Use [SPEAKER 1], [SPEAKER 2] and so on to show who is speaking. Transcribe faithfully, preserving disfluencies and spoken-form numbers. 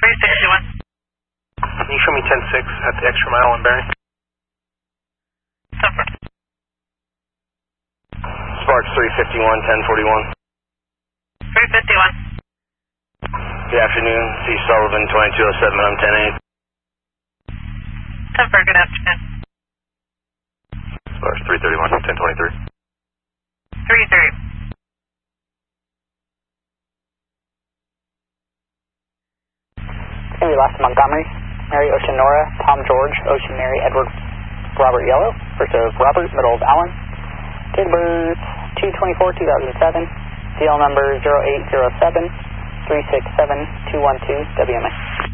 [SPEAKER 1] three sixty-one.
[SPEAKER 2] Can you show me ten six at the extra mile in Barry?
[SPEAKER 1] Suffer.
[SPEAKER 3] Sparks three fifty-one, ten forty-one.
[SPEAKER 1] three fifty-one.
[SPEAKER 3] Good afternoon, C. Sullivan, twenty-two oh seven, I'm ten eight.
[SPEAKER 1] Suffer, good afternoon.
[SPEAKER 3] Sparks three thirty-one, ten twenty-three.
[SPEAKER 1] three three.
[SPEAKER 4] It's going to be last Montgomery, Mary Ocean Nora, Tom George, Ocean Mary Edward Robert Yellow, first of Robert, middle of Allen. Date of birth two twenty-four two thousand seven, D L number zero eight zero seven three six seven two one two W M A.